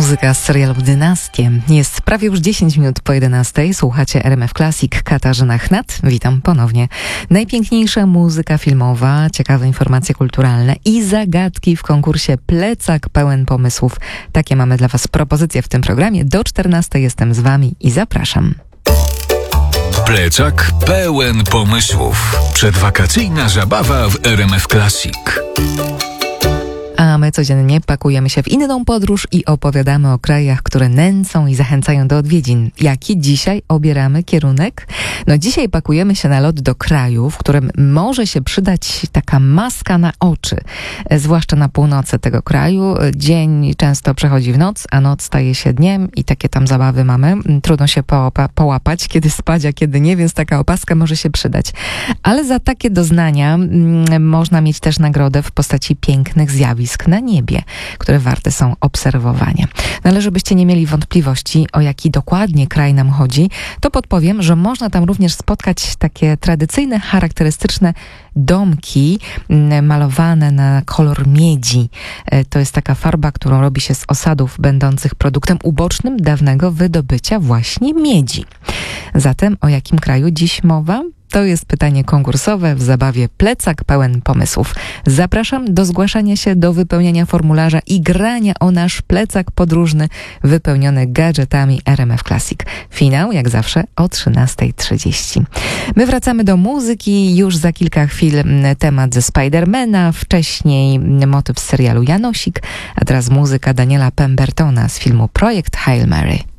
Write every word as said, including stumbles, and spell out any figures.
Muzyka z serialu Dynastie. Jest prawie już dziesięć minut po jedenastej. Słuchacie R M F Classic. Katarzyna Chnat. Witam ponownie. Najpiękniejsza muzyka filmowa, ciekawe informacje kulturalne i zagadki w konkursie Plecak pełen pomysłów. Takie mamy dla Was propozycje w tym programie. Do czternastej jestem z Wami i zapraszam. Plecak pełen pomysłów. Przedwakacyjna zabawa w R M F Classic. A my codziennie pakujemy się w inną podróż i opowiadamy o krajach, które nęcą i zachęcają do odwiedzin. Jaki dzisiaj obieramy kierunek? No dzisiaj pakujemy się na lot do kraju, w którym może się przydać taka maska na oczy. Zwłaszcza na północy tego kraju. Dzień często przechodzi w noc, a noc staje się dniem i takie tam zabawy mamy. Trudno się połapa- połapać, kiedy spać, a kiedy nie, więc taka opaska może się przydać. Ale za takie doznania mm, można mieć też nagrodę w postaci pięknych zjawisk na niebie, które warte są obserwowania. No ale żebyście nie mieli wątpliwości, o jaki dokładnie kraj nam chodzi, to podpowiem, że można tam również spotkać takie tradycyjne, charakterystyczne domki malowane na kolor miedzi. To jest taka farba, którą robi się z osadów będących produktem ubocznym dawnego wydobycia właśnie miedzi. Zatem o jakim kraju dziś mowa? To jest pytanie konkursowe w zabawie Plecak pełen pomysłów. Zapraszam do zgłaszania się do wypełnienia formularza i grania o nasz plecak podróżny wypełniony gadżetami R M F Classic. Finał, jak zawsze, o trzynastej trzydzieści. My wracamy do muzyki. Już za kilka chwil temat ze Spidermana, wcześniej motyw z serialu Janosik, a teraz muzyka Daniela Pembertona z filmu Projekt Hail Mary.